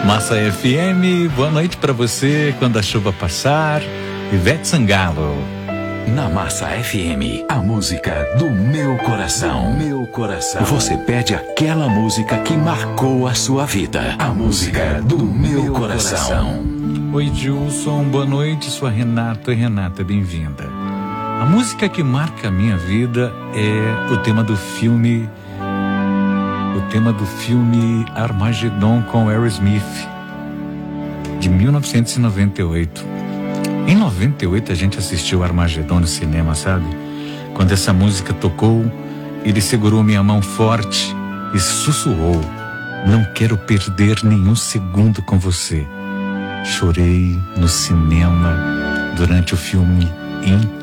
Massa FM, boa noite pra você quando a chuva passar. Ivete Sangalo. Na Massa FM, a música do meu coração. Meu coração. Você pede aquela música que marcou a sua vida. A música do meu coração. Oi, Gilson, boa noite, sua Renata. Oi, Renata, bem-vinda. A música que marca a minha vida é o tema do filme Armageddon com Aerosmith, de 1998. Em 98 a gente assistiu Armageddon no cinema, sabe? Quando essa música tocou, ele segurou minha mão forte e sussurrou: "Não quero perder nenhum segundo com você." Chorei no cinema durante o filme inteiro.